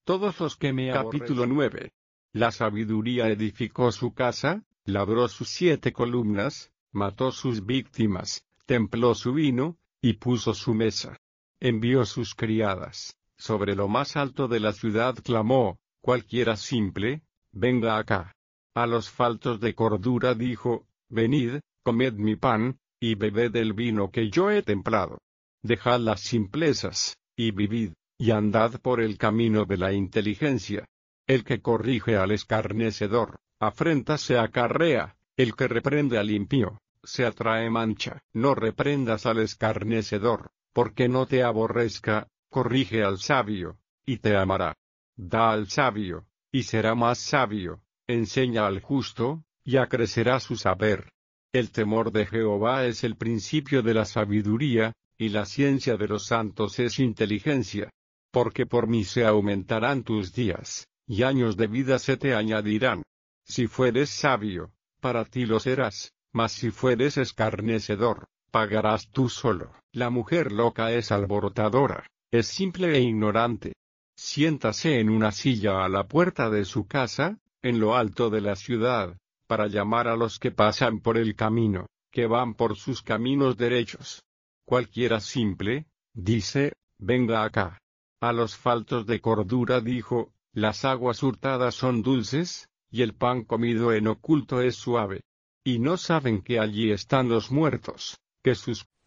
todos los que me aborrecen. Capítulo 9. La sabiduría edificó su casa, labró sus 7 columnas, mató sus víctimas, templó su vino, y puso su mesa. Envió sus criadas, sobre lo más alto de la ciudad clamó, cualquiera simple, venga acá. A los faltos de cordura dijo, venid, comed mi pan, y bebed el vino que yo he templado. Dejad las simplezas, y vivid, y andad por el camino de la inteligencia. El que corrige al escarnecedor, afrenta se acarrea, el que reprende al impío, se atrae mancha. No reprendas al escarnecedor, porque no te aborrezca, corrige al sabio, y te amará. Da al sabio, y será más sabio, enseña al justo, y acrecerá su saber. El temor de Jehová es el principio de la sabiduría, y la ciencia de los santos es inteligencia. Porque por mí se aumentarán tus días, y años de vida se te añadirán. Si fueres sabio, para ti lo serás, mas si fueres escarnecedor, pagarás tú solo. La mujer loca es alborotadora, es simple e ignorante. Siéntase en una silla a la puerta de su casa, en lo alto de la ciudad, para llamar a los que pasan por el camino, que van por sus caminos derechos. Cualquiera simple, dice, venga acá. A los faltos de cordura dijo, las aguas hurtadas son dulces, y el pan comido en oculto es suave. Y no saben que allí están los muertos, que sus